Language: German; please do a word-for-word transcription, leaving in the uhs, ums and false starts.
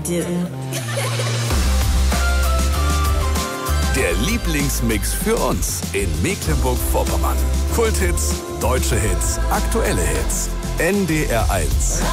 do. Der Lieblingsmix für uns in Mecklenburg-Vorpommern. Kulthits, deutsche Hits, aktuelle Hits. N D R eins.